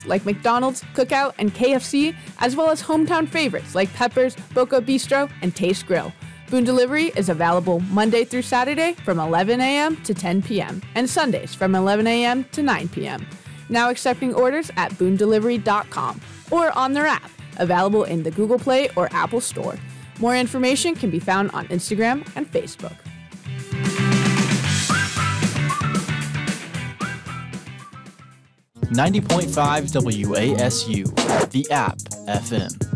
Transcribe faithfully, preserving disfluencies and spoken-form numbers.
like McDonald's, Cookout, and K F C, as well as hometown favorites like Peppers, Boca Bistro, and Taste Grill. Boone Delivery is available Monday through Saturday from eleven a.m. to ten p.m. and Sundays from eleven a.m. to nine p.m. Now accepting orders at boone delivery dot com or on their app, available in the Google Play or Apple Store. More information can be found on Instagram and Facebook. ninety point five W A S U, the App F M.